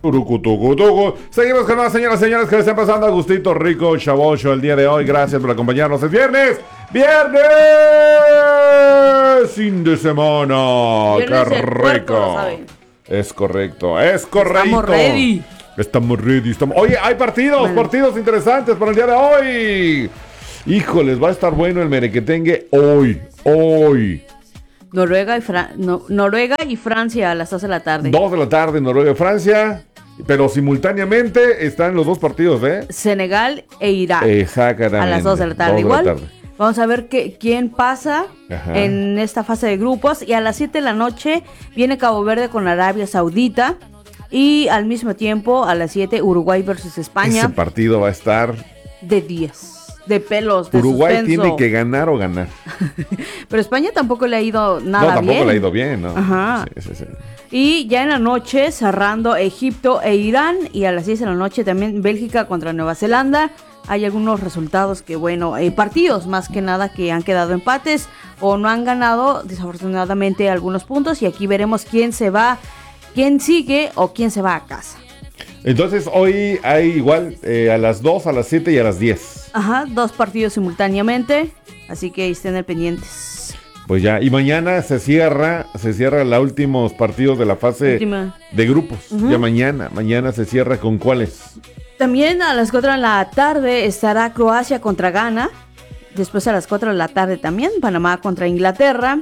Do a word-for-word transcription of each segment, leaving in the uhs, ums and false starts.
Turucutucutucu. Seguimos con más, señoras y señores, que le estén pasando a gustito rico, chavocho, el día de hoy. Gracias por acompañarnos. Es viernes, viernes, fin de semana. Viernes ¡Qué del puerco, rico! lo saben. Es correcto, es correcto. Estamos ready. Estamos ready. Estamos... Oye, hay partidos, bueno. partidos interesantes para el día de hoy. Híjoles, va a estar bueno el merequetengue hoy, hoy. Noruega y, Fra- no, Noruega y Francia a las dos de la tarde. dos de la tarde, Noruega y Francia. Pero simultáneamente están los dos partidos, ¿eh? Senegal e Irak. Exactamente. A las dos de la tarde. dos de Igual, la tarde. vamos a ver que, quién pasa Ajá. en esta fase de grupos. Y a las siete de la noche viene Cabo Verde con Arabia Saudita. Y al mismo tiempo, a las siete, Uruguay versus España. Ese partido va a estar... de diez. De pelos, de Uruguay suspenso. tiene que ganar o ganar. Pero España tampoco le ha ido nada bien. No, tampoco bien. le ha ido bien, ¿no? Ajá. Sí, sí, sí. Y ya en la noche, cerrando Egipto e Irán. Y a las seis de la noche también Bélgica contra Nueva Zelanda. Hay algunos resultados que, bueno, eh, partidos más que nada que han quedado empates o no han ganado, desafortunadamente, algunos puntos. Y aquí veremos quién se va, quién sigue o quién se va a casa. Entonces hoy hay igual eh, a las dos, a las siete y a las diez. Ajá, dos partidos simultáneamente, así que estén al pendientes. Pues ya, y mañana se cierra, se cierra los últimos partidos de la fase Última. de grupos. Uh-huh. Ya mañana, mañana se cierra ¿con cuáles? También a las cuatro de la tarde estará Croacia contra Ghana. Después a las cuatro de la tarde también Panamá contra Inglaterra.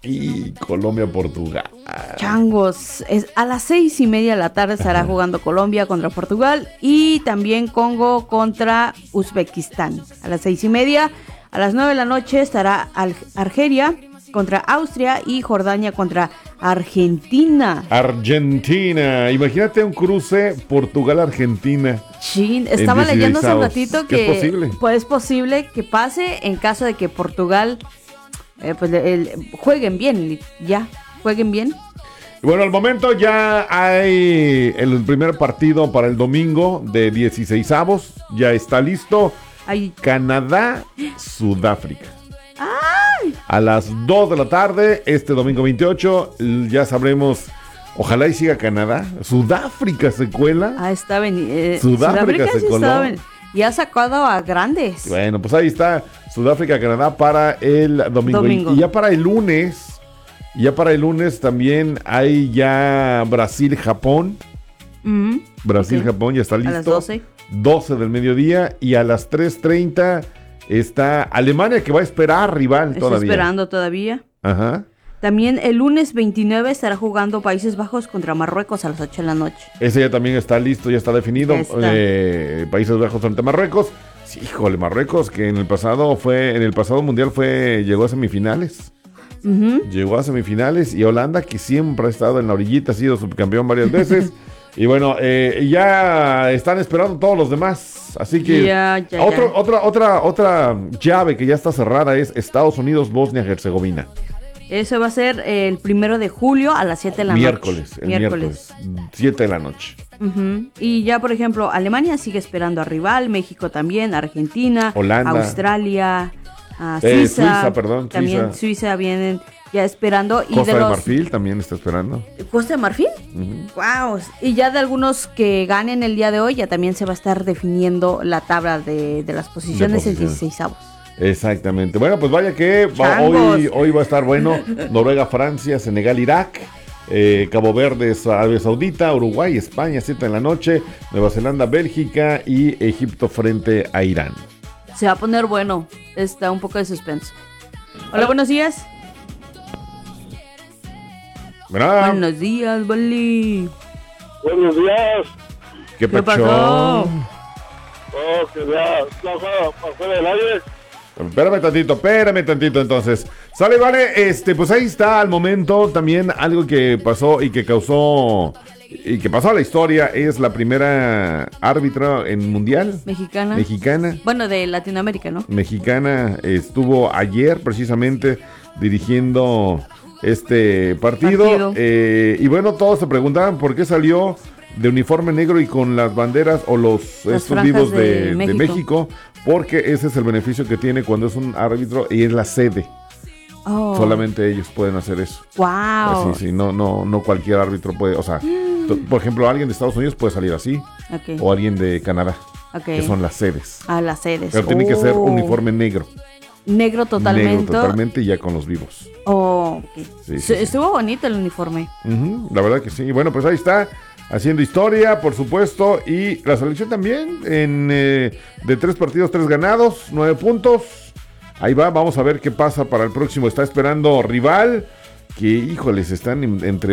Y Colombia-Portugal. Changos, es a las seis y media de la tarde estará Ajá. jugando Colombia contra Portugal y también Congo contra Uzbekistán. A las seis y media, a las nueve de la noche estará Al- Argelia contra Austria y Jordania contra Argentina. Argentina, imagínate un cruce Portugal-Argentina. Chin, estaba leyendo hace un ratito que es posible? Pues es posible que pase en caso de que Portugal eh, pues el, jueguen bien, ya, jueguen bien. Bueno, al momento ya hay el primer partido para el domingo de dieciseisavos, ya está listo. Ay. Canadá, Sudáfrica. ¡Ay! A las dos de la tarde, este domingo veintiocho, ya sabremos, ojalá y siga Canadá. Sudáfrica se cuela. Ah, está bien. Eh, Sudáfrica, Sudáfrica se sí coló. Y ha sacado a grandes. Bueno, pues ahí está Sudáfrica, Canadá para el domingo. domingo. Y, y ya para el lunes, ya para el lunes también hay ya Brasil, Japón. Mm-hmm. Brasil, okay. Japón, ya está listo. A las doce. doce del mediodía y a las tres treinta está Alemania que va a esperar rival está todavía. Está esperando todavía. Ajá. También el lunes veintinueve estará jugando Países Bajos contra Marruecos a las ocho de la noche. Ese ya también está listo, ya está definido. Está. Eh, Países Bajos frente a Marruecos. Sí, híjole, Marruecos que en el pasado fue, en el pasado mundial fue, llegó a semifinales. Uh-huh. Llegó a semifinales y Holanda que siempre ha estado en la orillita, ha sido subcampeón varias veces. Y bueno, eh, ya están esperando todos los demás. Así que ya, ya, otro, ya. otra, otra, otra llave que ya está cerrada es Estados Unidos, Bosnia-Herzegovina. Eso va a ser el primero de julio a las siete de la miércoles, noche. El miércoles. miércoles. siete de la noche. Uh-huh. Y ya, por ejemplo, Alemania sigue esperando a rival, México también, Argentina, Holanda, Australia, uh, Suiza, eh, Suiza, perdón, también Suiza. Suiza vienen ya esperando. Y Costa de, de los... Marfil también está esperando. ¿Costa de Marfil? Uh-huh. Wow. Y ya de algunos que ganen el día de hoy, ya también se va a estar definiendo la tabla de, de las posiciones en dieciseisavos. Exactamente. Bueno, pues vaya que va, hoy, hoy va a estar bueno. Noruega, Francia, Senegal, Irak, eh, Cabo Verde, Arabia Saudita, Uruguay, España, siete de la noche, Nueva Zelanda, Bélgica y Egipto frente a Irán. Se va a poner bueno. Está un poco de suspenso. Hola, buenos días. Bra. Buenos días, Bali. Buenos días. ¿Qué, ¿Qué pasó? Oh, que ya está fuera del aire. Espérame tantito, espérame tantito entonces. Sale, vale, este, pues ahí está al momento también algo que pasó y que causó y que pasó a la historia. Es la primera árbitra en mundial. Mexicana. Mexicana. Bueno, de Latinoamérica, ¿no? Mexicana, estuvo ayer precisamente dirigiendo este partido. partido. Eh, y bueno, todos se preguntaban por qué salió de uniforme negro y con las banderas o los estos vivos de, de, México. de México, porque ese es el beneficio que tiene cuando es un árbitro y es la sede. Oh. Solamente ellos pueden hacer eso. Wow. Sí, sí, no, no, no cualquier árbitro puede, o sea, mm. Por ejemplo, alguien de Estados Unidos puede salir así. Okay. O alguien de Canadá. Okay. Que son las sedes. Ah, las sedes. Pero tiene oh. que ser uniforme negro. Negro totalmente. Negro totalmente y ya con los vivos. Oh, okay. sí, sí, Estuvo sí. bonito el uniforme. Uh-huh, la verdad que sí. Bueno, pues ahí está. Haciendo historia, por supuesto. Y la selección también. En, eh, de tres partidos, tres ganados, nueve puntos. Ahí va, vamos a ver qué pasa para el próximo. Está esperando rival. Que, híjoles, están en, entre